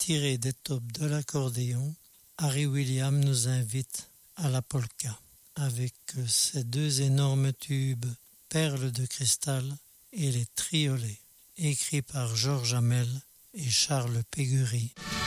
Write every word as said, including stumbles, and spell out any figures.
tiré des tubes de l'accordéon, Harry Williams nous invite à la polka, avec ses deux énormes tubes Perles de cristal et les triolets, écrits par Georges Hamel et Charles Pégury.